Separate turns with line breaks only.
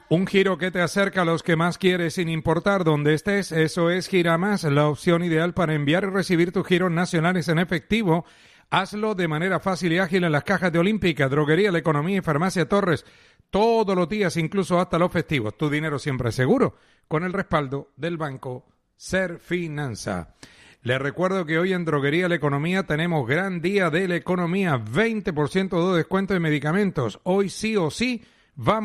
Un giro que te acerca a los que más quieres sin importar dónde estés. Eso es Giramás, la opción ideal para enviar y recibir tus giros nacionales en efectivo. Hazlo de manera fácil y ágil en las cajas de Olímpica, Droguería La Economía y Farmacia Torres. Todos los días, incluso hasta los festivos. Tu dinero siempre es seguro, con el respaldo del banco Serfinanza. Les recuerdo que hoy en Droguería La Economía tenemos gran día de la economía. 20% de descuento de medicamentos. Hoy sí o sí vamos